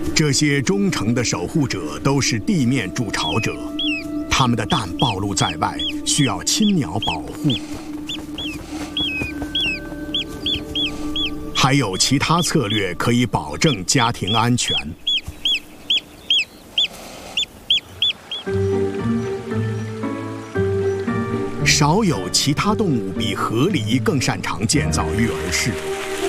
这些忠诚的守护者都是地面筑巢者，他们的蛋暴露在外，需要亲鸟保护。还有其他策略可以保证家庭安全。少有其他动物比河狸更擅长建造育儿室。